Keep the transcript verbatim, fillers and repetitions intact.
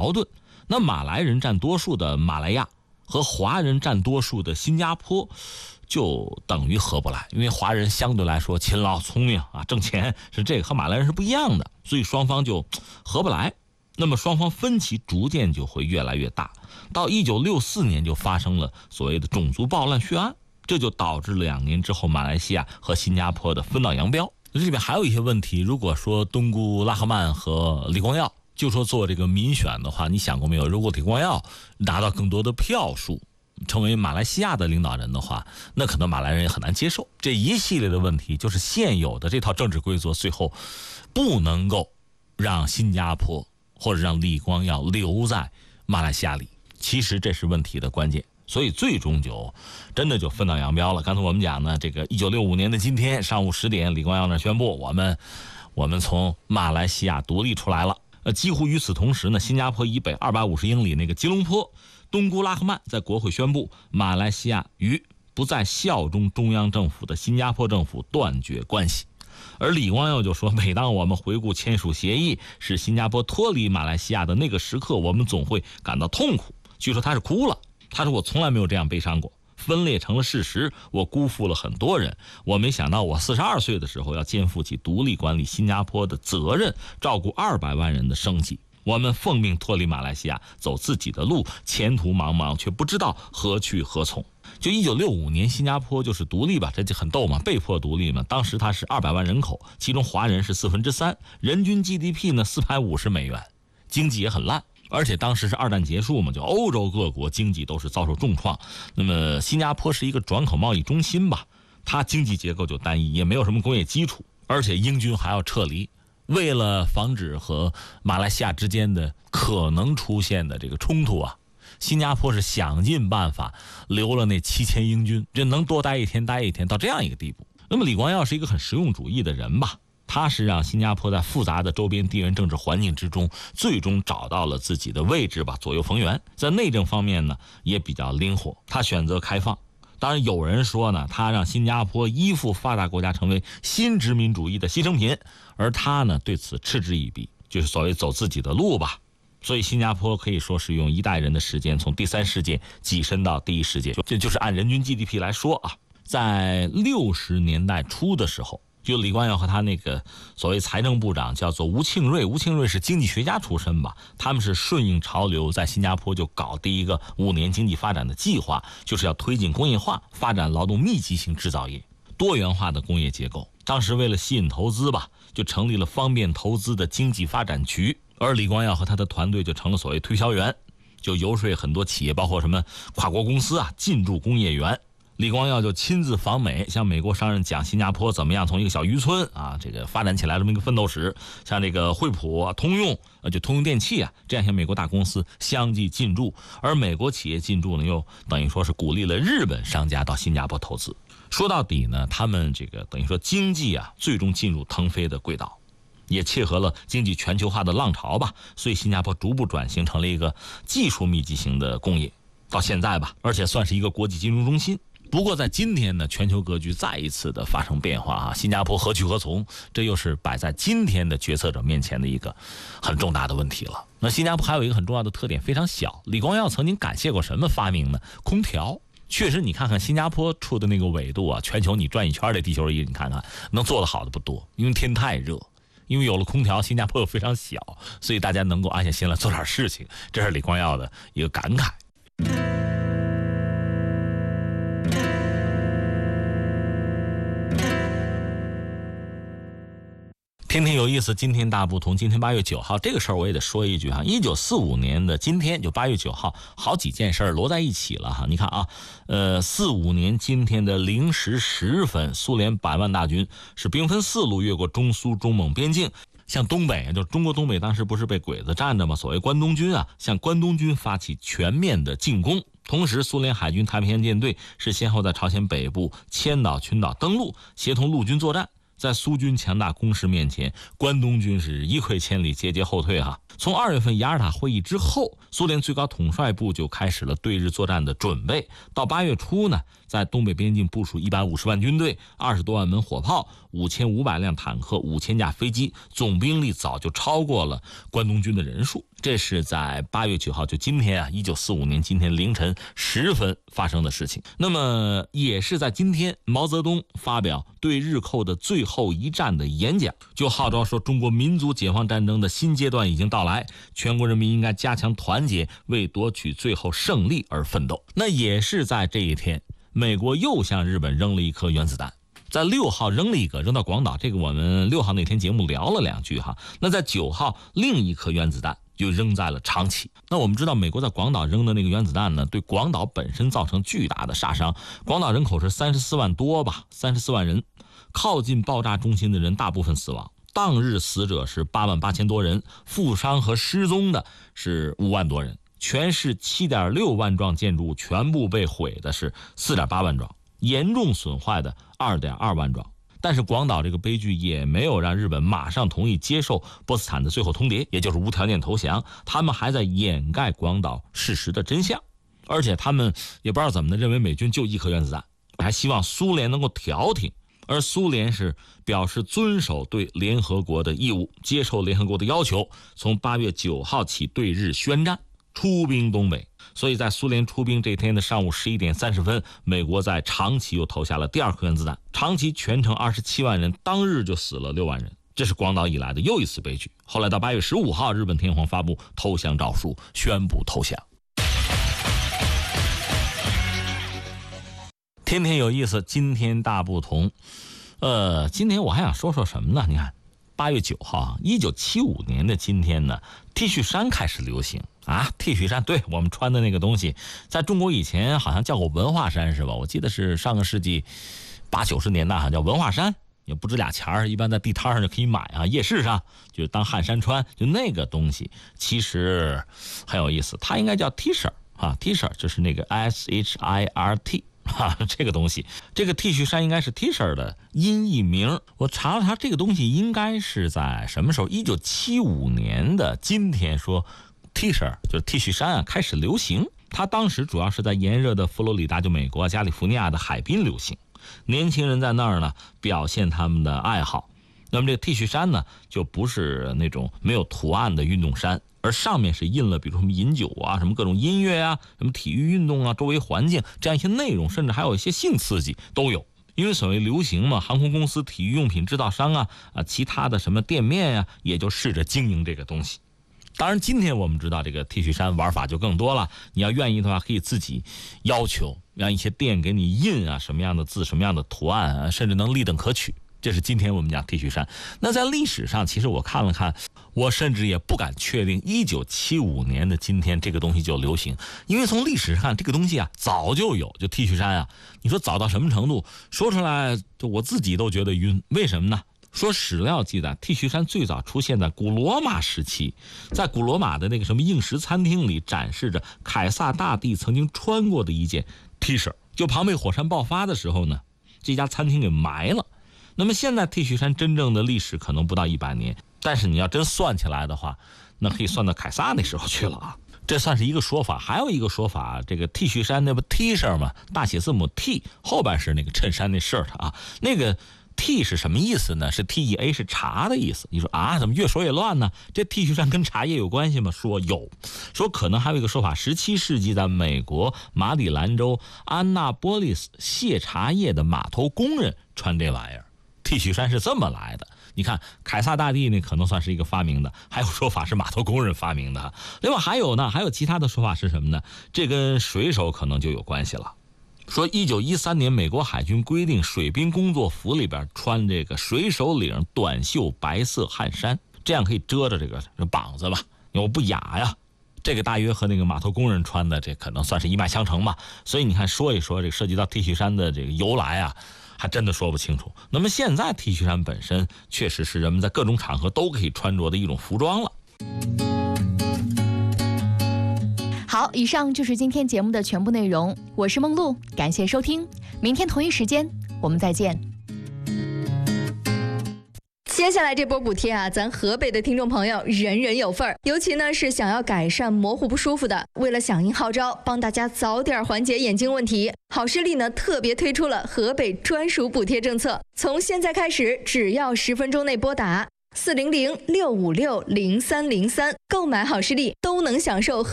矛盾。那马来人占多数的马来亚和华人占多数的新加坡就等于合不来，因为华人相对来说勤劳聪明啊，挣钱是这个和马来人是不一样的，所以双方就合不来。那么双方分歧逐渐就会越来越大，到一九六四年就发生了所谓的种族暴乱血案，这就导致两年之后马来西亚和新加坡的分道扬镳。这里面还有一些问题，如果说东姑拉赫曼和李光耀就说做这个民选的话，你想过没有，如果李光耀拿到更多的票数成为马来西亚的领导人的话，那可能马来人也很难接受。这一系列的问题就是现有的这套政治规则最后不能够让新加坡或者让李光耀留在马来西亚里，其实这是问题的关键，所以最终就真的就分道扬镳了。刚才我们讲呢，这个一九六五年的今天上午十点，李光耀那宣布我们我们从马来西亚独立出来了。呃，几乎与此同时呢，新加坡以北二百五十英里那个吉隆坡，东姑拉赫曼在国会宣布马来西亚与不再效忠中央政府的新加坡政府断绝关系。而李光耀就说，每当我们回顾签署协议使新加坡脱离马来西亚的那个时刻，我们总会感到痛苦。据说他是哭了，他说我从来没有这样悲伤过，分裂成了事实，我辜负了很多人，我没想到我四十二岁的时候要肩负起独立管理新加坡的责任，照顾二百万人的生计。我们奉命脱离马来西亚，走自己的路，前途茫茫，却不知道何去何从。就一九六五年新加坡就是独立吧，这就很逗嘛，被迫独立嘛。当时它是二百万人口，其中华人是四分之三，人均 G D P 呢四百五十美元，经济也很烂。而且当时是二战结束嘛，就欧洲各国经济都是遭受重创。那么新加坡是一个转口贸易中心吧，它经济结构就单一，也没有什么工业基础，而且英军还要撤离。为了防止和马来西亚之间的可能出现的这个冲突啊，新加坡是想尽办法留了那七千英军，这能多待一天待一天，到这样一个地步。那么李光耀是一个很实用主义的人吧，他是让新加坡在复杂的周边地缘政治环境之中最终找到了自己的位置吧，左右逢源。在内政方面呢也比较灵活，他选择开放。当然有人说呢，他让新加坡依附发达国家成为新殖民主义的牺牲品，而他呢对此嗤之以鼻，就是所谓走自己的路吧。所以新加坡可以说是用一代人的时间从第三世界跻身到第一世界，这就是按人均 G D P 来说啊。在六十年代初的时候，就李光耀和他那个所谓财政部长叫做吴庆瑞，吴庆瑞是经济学家出身吧，他们是顺应潮流，在新加坡就搞第一个五年经济发展的计划，就是要推进工业化，发展劳动密集型制造业，多元化的工业结构。当时为了吸引投资吧，就成立了方便投资的经济发展局，而李光耀和他的团队就成了所谓推销员，就游说很多企业，包括什么跨国公司啊进驻工业园。李光耀就亲自访美，向美国商人讲新加坡怎么样从一个小渔村啊，这个发展起来这么一个奋斗史。像这个惠普啊、通用啊，就通用电气啊，这样像美国大公司相继进驻，而美国企业进驻呢，又等于说是鼓励了日本商家到新加坡投资。说到底呢，他们这个等于说经济啊，最终进入腾飞的轨道，也切合了经济全球化的浪潮吧。所以新加坡逐步转型成了一个技术密集型的工业，到现在吧，而且算是一个国际金融中心。不过在今天呢，全球格局再一次的发生变化啊，新加坡何去何从，这又是摆在今天的决策者面前的一个很重大的问题了。那新加坡还有一个很重要的特点，非常小。李光耀曾经感谢过什么发明呢？空调。确实你看看新加坡处的那个纬度啊，全球你转一圈的地球仪你看看能做得好的不多，因为天太热。因为有了空调，新加坡又非常小，所以大家能够安下心来做点事情，这是李光耀的一个感慨。天天有意思，今天大不同。今天八月九号，这个事儿我也得说一句哈。一九四五年的今天，就八月九号，好几件事儿摞在一起了哈。你看啊，呃，四五年今天的零时十分，苏联百万大军是兵分四路越过中苏中蒙边境，向东北，就中国东北当时不是被鬼子占着吗？所谓关东军啊，向关东军发起全面的进攻。同时，苏联海军太平洋舰队是先后在朝鲜北部千岛群岛登陆，协同陆军作战。在苏军强大攻势面前，关东军是一溃千里，节节后退哈。从二月份雅尔塔会议之后，苏联最高统帅部就开始了对日作战的准备。到八月初呢，在东北边境部署一百五十万军队，二十多万门火炮，五千五百辆坦克，五千架飞机，总兵力早就超过了关东军的人数。 这是在八月九号，就今天啊，一九四五年今天凌晨时分发生的事情。那么也是在今天，毛泽东发表对日寇的最后一战的演讲，就号召说中国民族解放战争的新阶段已经到来，全国人民应该加强团结，为夺取最后胜利而奋斗。那也是在这一天，美国又向日本扔了一颗原子弹。在六号扔了一个，扔到广岛，这个我们六号那天节目聊了两句哈。那在九号另一颗原子弹就扔在了长崎。那我们知道美国在广岛扔的那个原子弹呢，对广岛本身造成巨大的杀伤。广岛人口是三十四万多吧，三十四万人，靠近爆炸中心的人大部分死亡，当日死者是八万八千多人，负伤和失踪的是五万多人，全市七点六万幢建筑物全部被毁的是四点八万幢，严重损坏的二点二万幢。但是广岛这个悲剧也没有让日本马上同意接受波茨坦的最后通牒，也就是无条件投降，他们还在掩盖广岛事实的真相，而且他们也不知道怎么的，认为美军就一颗原子弹，还希望苏联能够调停，而苏联是表示遵守对联合国的义务，接受联合国的要求，从八月九号起对日宣战，出兵东北。所以在苏联出兵这天的上午十一点三十分，美国在长崎又投下了第二颗原子弹，长崎全城二十七万人，当日就死了六万人，这是广岛以来的又一次悲剧。后来到八月十五号，日本天皇发布投降诏书，宣布投降。天天有意思，今天大不同。呃，今天我还想说说什么呢？你看八月九号，一九七五年的今天呢 ，T 恤衫开始流行啊 ！T 恤衫，对我们穿的那个东西，在中国以前好像叫过文化衫是吧？我记得是上个世纪八九十年代好像叫文化衫，也不值俩钱儿，一般在地摊上就可以买啊，夜市上就当汗衫穿，就那个东西其实很有意思，它应该叫 T 恤啊 ，T 恤就是那个 S H I R T。哈、啊，这个东西，这个 T 恤衫应该是 T 恤的音译名。我查了查，这个东西应该是在什么时候？一九七五年的今天说 T 恤就是 T 恤衫啊开始流行。它当时主要是在炎热的佛罗里达，就美国加利福尼亚的海滨流行。年轻人在那儿呢表现他们的爱好。那么这个 T 恤衫呢，就不是那种没有图案的运动衫。而上面是印了比如什么饮酒啊，什么各种音乐啊，什么体育运动啊，周围环境这样一些内容，甚至还有一些性刺激都有。因为所谓流行嘛，航空公司、体育用品制造商啊啊，其他的什么店面啊，也就试着经营这个东西。当然今天我们知道这个 T 恤衫玩法就更多了，你要愿意的话可以自己要求让一些店给你印啊什么样的字，什么样的图案啊，甚至能立等可取。这是今天我们讲 T 恤衫。那在历史上，其实我看了看，我甚至也不敢确定一九七五年的今天这个东西就流行，因为从历史上看，这个东西啊早就有，就 T 恤衫啊，你说早到什么程度？说出来就我自己都觉得晕。为什么呢？说史料记载 ，T 恤衫最早出现在古罗马时期，在古罗马的那个什么应食餐厅里展示着凯撒大帝曾经穿过的一件 T 恤，就庞贝火山爆发的时候呢，这家餐厅给埋了。那么现在 T 恤衫真正的历史可能不到一百年，但是你要真算起来的话，那可以算到凯撒那时候去了啊。这算是一个说法，还有一个说法，这个 T 恤衫那不 T 恤嘛，大写字母 T 后边是那个衬衫那 shirt 啊，那个 T 是什么意思呢？是 T E A 是茶的意思。你说啊，怎么越说越乱呢？这 T 恤衫跟茶叶有关系吗？说有，说可能还有一个说法，十七世纪在美国马里兰州安纳波利斯卸茶叶的码头工人穿这玩意儿。T 恤衫是这么来的，你看凯撒大帝呢可能算是一个发明的，还有说法是码头工人发明的。另外还有呢，还有其他的说法是什么呢？这跟水手可能就有关系了。说一九一三年美国海军规定水兵工作服里边穿这个水手领短袖白色汗衫，这样可以遮着这个膀子吧，我不雅呀。这个大约和那个码头工人穿的这可能算是一脉相承吧。所以你看说一说这个涉及到 T 恤衫的这个由来啊，还真的说不清楚。那么现在 T 恤衫本身确实是人们在各种场合都可以穿着的一种服装了。 好，以上就是今天节目的全部内容，我是梦露，感谢收听，明天同一时间我们再见。 接下来这波补贴啊，咱河北的听众朋友人人有份儿，尤其呢是想要改善模糊不舒服的，为了响应号召，帮大家早点缓解眼睛问题，好视力呢特别推出了河北专属补贴政策，从现在开始，只要十分钟内拨打四零零六五六零三零三，购买好视力都能享受